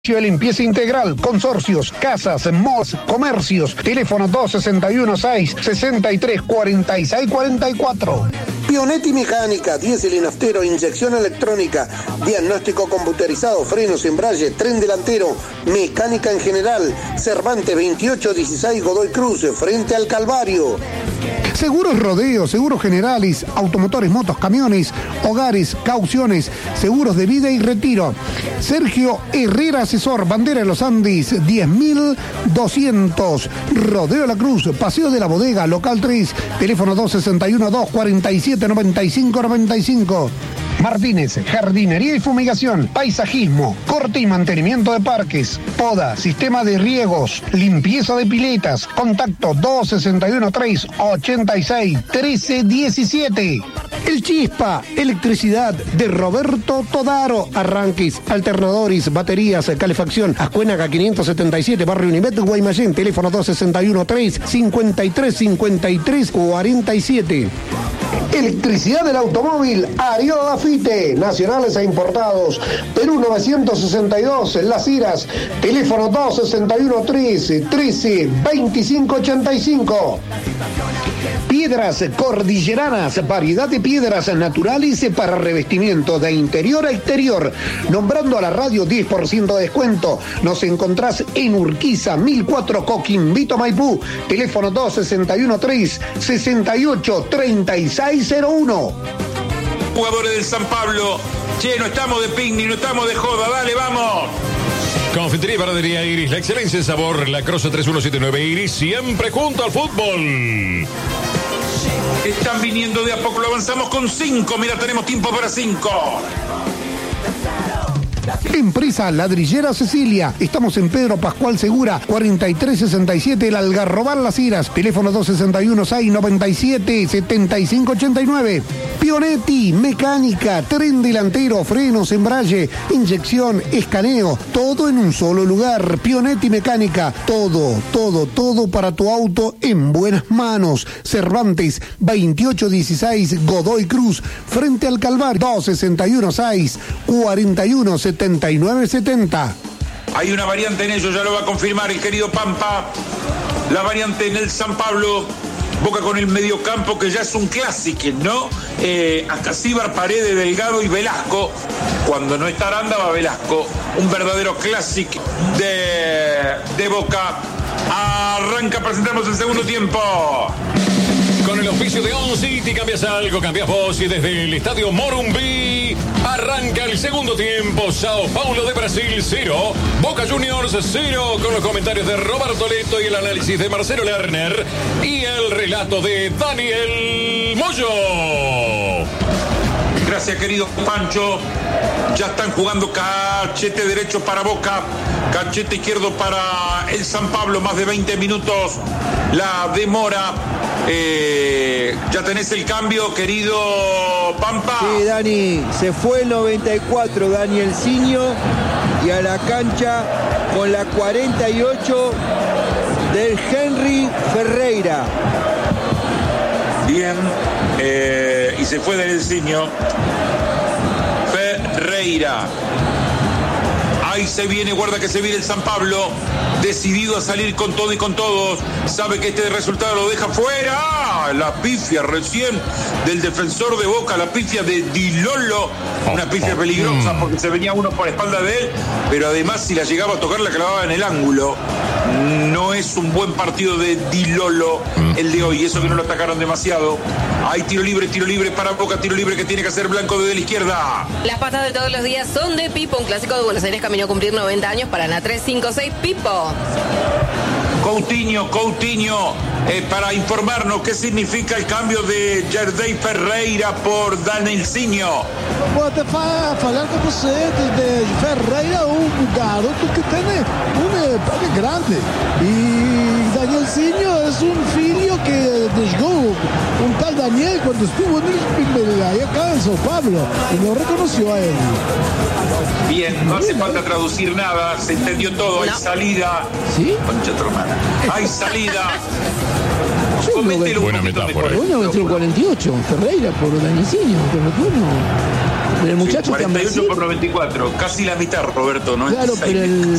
de limpieza integral, consorcios, casas, malls, comercios, teléfono 261-663-4644. Pionetti Mecánica, diésel y naftero, inyección electrónica, diagnóstico computerizado, frenos, embrague, tren delantero, mecánica en general. Cervantes 2816 Godoy Cruz, frente al Calvario. Seguros Rodeo, seguros generales, automotores, motos, camiones, hogares, cauciones, seguros de vida y retiro. Sergio Herrera Asesor, Bandera de los Andes, 10.200. Rodeo La Cruz, Paseo de la Bodega, local 3, teléfono 261-247-9595. Martínez, jardinería y fumigación, paisajismo, corte y mantenimiento de parques, poda, sistema de riegos, limpieza de piletas. Contacto 261-386-1317. El Chispa, electricidad de Roberto Todaro. Arranques, alternadores, baterías, calefacción. Ascuénaga 577, Barrio Univet, Guaymallén. Teléfono 261-353-5347. Electricidad del automóvil, Ariel Lafite, nacionales e importados. Perú 962, Las Iras. Teléfono 261-13-2585. Piedras cordilleranas, variedad de piedras naturales para revestimiento de interior a exterior. Nombrando a la radio 10% de descuento. Nos encontrás en Urquiza, 1004 Coquimbito, Maipú. Teléfono 261-368-3601. Jugadores del San Pablo. Che, no estamos de picnic, no estamos de joda, dale, vamos. Confitería y Panadería Iris, la excelencia en sabor, La Croce 3179 Iris, siempre junto al fútbol. Están viniendo de a poco, lo avanzamos con 5, mira, tenemos tiempo para 5. Empresa Ladrillera Cecilia. Estamos en Pedro Pascual Segura, 4367, El Algarrobal Las Iras. Teléfono 261-697-7589. Pionetti Mecánica, tren delantero, frenos, embrague, inyección, escaneo. Todo en un solo lugar. Pionetti Mecánica. Todo para tu auto en buenas manos. Cervantes 2816 Godoy Cruz, frente al Calvario. 261-6-417970. Hay una variante en ello, ya lo va a confirmar el querido Pampa. La variante en el San Pablo. Boca con el mediocampo, que ya es un clásico, ¿no? Ascasíbar, Paredes, Delgado y Velasco. Cuando no está Aranda, va Velasco. Un verdadero clásico de Boca. Arranca, presentamos el segundo tiempo. Con el oficio de On City, cambias algo, cambias vos, y desde el estadio Morumbi arranca el segundo tiempo. Sao Paulo de Brasil 0, Boca Juniors 0, con los comentarios de Roberto Leto y el análisis de Marcelo Lerner y el relato de Daniel Moyo. Gracias, querido Pancho. Ya están jugando cachete derecho para Boca, cachete izquierdo para el San Pablo. Más de 20 minutos la demora. Ya tenés el cambio, querido Pampa. Sí, Dani, se fue el 94 Daniel Ciño y a la cancha con la 48 del Henry Ferreira. Bien, y se fue del Ciño Ferreira. Ahí se viene, guarda que se viene el San Pablo, decidido a salir con todo y con todos. Sabe que este resultado lo deja fuera. La pifia recién del defensor de Boca, la pifia de Di Lolo. Una pifia peligrosa porque se venía uno por la espalda de él, pero además si la llegaba a tocar la clavaba en el ángulo. No es un buen partido de Di Lolo el de hoy, eso que no lo atacaron demasiado. Hay tiro libre para Boca, tiro libre que tiene que hacer Blanco desde la izquierda. Las patas de todos los días son de Pipo, un clásico de Buenos Aires, caminó a cumplir 90 años para la 356 Pipo. Coutinho, para informarnos qué significa el cambio de Jardel Ferreira por Danielzinho. Vou até falar com você de Ferreira, garoto que tem pé grande. E Danielzinho é filho que desgou tal Daniel quando estuvo acá en São Paulo y lo reconoció a él. Bien, no hace falta traducir nada, se entendió todo. No. Hay salida. ¿Sí? Concha tu hermana. Hay salida. Coméntelo un Buena poquito metáfora. mejor. Bueno, metió 48, Ferreira por Danielzinho, pero bueno. El muchacho 48 que por 94, casi la mitad, Roberto, ¿no? Claro, pero el